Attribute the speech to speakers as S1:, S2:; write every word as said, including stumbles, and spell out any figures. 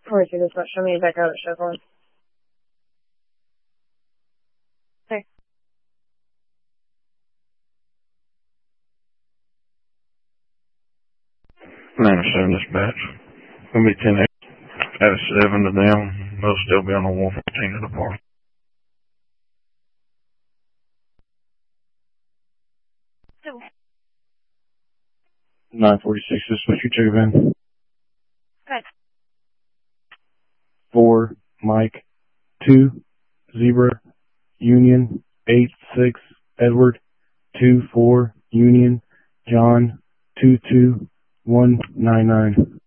S1: forty-two dispatch, show me back out at Chevron. Okay.
S2: nine oh seven dispatch. Gonna be ten eight. At a seven to them. They'll still be on the one fourteen to the park.
S1: So.
S2: nine forty-six dispatch, you two van.
S1: Good.
S2: Four, Mike. Two, Zebra, Union, eight, six, Edward, two, four, Union, John, two, two, one, nine, nine.